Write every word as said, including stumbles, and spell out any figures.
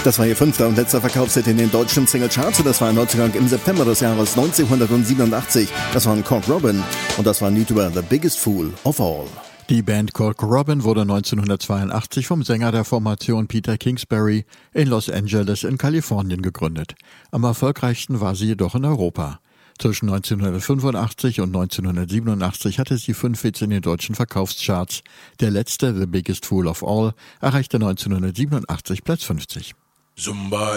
Das war ihr fünfter und letzter Verkaufshit in den deutschen Singlecharts. Das war ein Neuzugang im September des Jahres neunzehnhundertsiebenundachtzig. Das war ein Cork Robin und das war ein Lied über The Biggest Fool of All. Die Band Cork Robin wurde neunzehnhundertzweiundachtzig vom Sänger der Formation Peter Kingsbury in Los Angeles in Kalifornien gegründet. Am erfolgreichsten war sie jedoch in Europa. Zwischen neunzehnhundertfünfundachtzig und neunzehnhundertsiebenundachtzig hatte sie fünf Hits in den deutschen Verkaufscharts. Der letzte, The Biggest Fool of All, erreichte neunzehnhundertsiebenundachtzig Platz fünfzig. Zumba